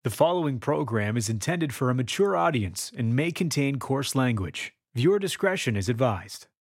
The following program is intended for a mature audience and may contain coarse language. Viewer discretion is advised.